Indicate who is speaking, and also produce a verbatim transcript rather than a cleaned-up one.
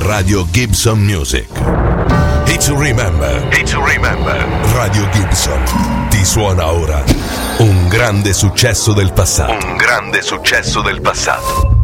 Speaker 1: Radio Gibson Music. It's to remember. It's to remember. Radio Gibson ti suona ora un grande successo del passato. Un grande successo del passato.